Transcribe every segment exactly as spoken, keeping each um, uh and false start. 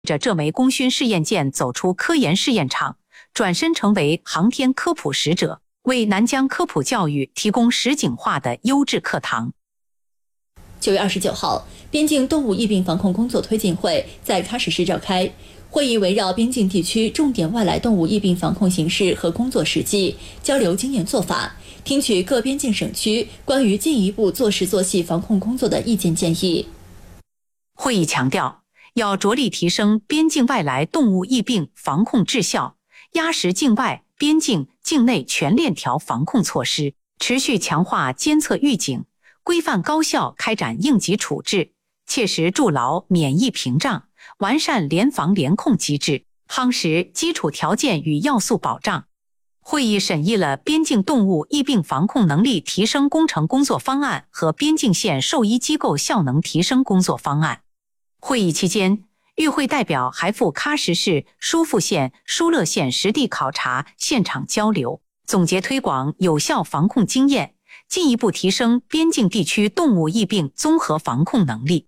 着这枚功勋试验舰走出科研试验场，转身成为航天科普使者，为南疆科普教育提供实景化的优质课堂。 九月二十九号，边境动物疫病防控工作推进会在喀什市召开。会议围绕边境地区重点外来动物疫病防控形势和工作实际，交流经验做法，听取各边境省区关于进一步做实做细防控工作的意见建议。 会议强调，要着力提升边境外来动物疫病防控质效，压实境外、边境、境内全链条防控措施，持续强化监测预警，规范高效开展应急处置，切实筑牢免疫屏障，完善联防联控机制，夯实基础条件与要素保障。会议审议了边境动物疫病防控能力提升工程工作方案和边境县兽医机构效能提升工作方案。会议期间，与会代表还赴喀什市、疏附县、疏勒县实地考察现场交流，总结推广有效防控经验，进一步提升边境地区动物疫病综合防控能力。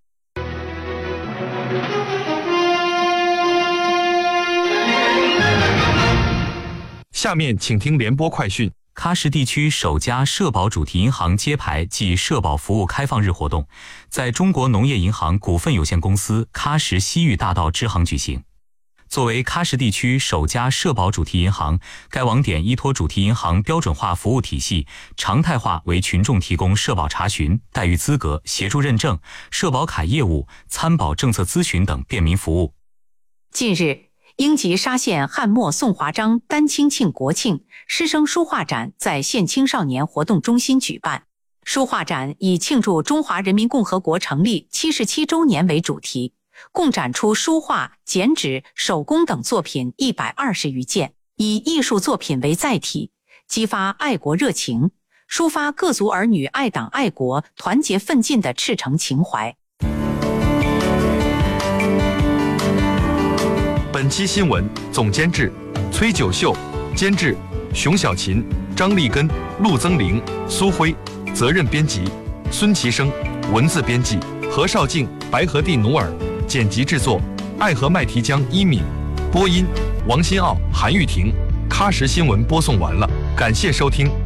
下面请听联播快讯。 喀什地区首家社保主题银行揭牌暨社保服务开放日活动在中国农业银行股份有限公司喀什西域大道支行举行。作为喀什地区首家社保主题银行，该网点依托主题银行标准化服务体系，常态化为群众提供社保查询、待遇资格、协助认证、社保卡业务、参保政策咨询等便民服务。 近日，英吉沙县汉末宋华章丹青庆国庆师生书画展在县青少年活动中心举办。书画展以庆祝中华人民共和国成立七十七周年为主题，共展出书画、剪纸、手工等作品一百二十余件，以艺术作品为载体，激发爱国热情，抒发各族儿女爱党爱国、团结奋进的赤诚情怀。 本期新闻总监制崔九秀，监制熊小琴、张立根、陆增玲、苏辉，责任编辑孙其生，文字编辑何绍静、白和地努尔，剪辑制作爱和麦提江一敏，播音王新奥、韩玉婷。喀什新闻播送完了，感谢收听。